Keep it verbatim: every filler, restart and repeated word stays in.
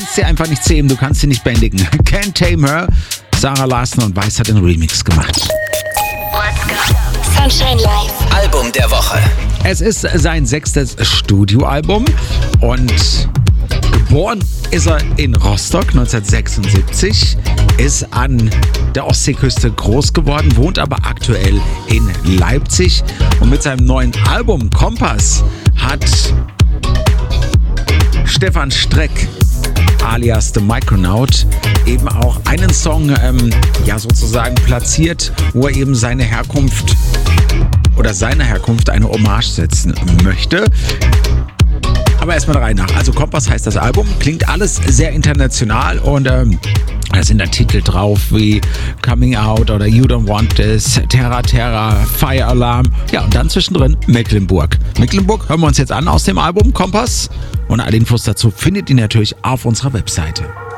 kannst sie einfach nicht zähmen, du kannst sie nicht bändigen. Can't Tame Her, Sarah Larsson und Weiß hat den Remix gemacht. Let's go. Sunshine Live. Album der Woche. Es ist sein sechstes Studioalbum und geboren ist er in Rostock neunzehnhundertsechsundsiebzig, ist an der Ostseeküste groß geworden, wohnt aber aktuell in Leipzig und mit seinem neuen Album Kompass hat Stefan Streck alias The Micronaut eben auch einen Song ähm, ja sozusagen platziert, wo er eben seine Herkunft oder seiner Herkunft eine Hommage setzen möchte. Aber erstmal der Reihe nach. Also Kompass heißt das Album, klingt alles sehr international und ähm, da sind da Titel drauf wie Coming Out oder You Don't Want This, Terra Terra, Fire Alarm. Ja, und dann zwischendrin Mecklenburg. Mecklenburg hören wir uns jetzt an aus dem Album Kompass und alle Infos dazu findet ihr natürlich auf unserer Webseite.